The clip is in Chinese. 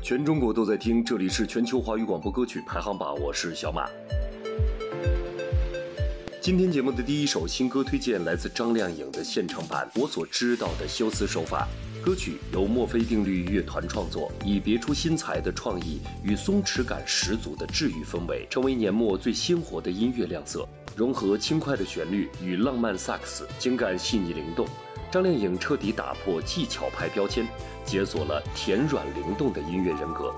全中国都在听，这里是全球华语广播歌曲排行榜，我是小马。今天节目的第一首新歌推荐来自张靓颖的现场版《我所知道的修辞手法》。歌曲由墨菲定律乐团创作，以别出心裁的创意与松弛感十足的治愈氛围，成为年末最鲜活的音乐亮色，融合轻快的旋律与浪漫萨克斯，情感细腻灵动。张靓颖彻底打破技巧派标签，解锁了甜软灵动的音乐人格。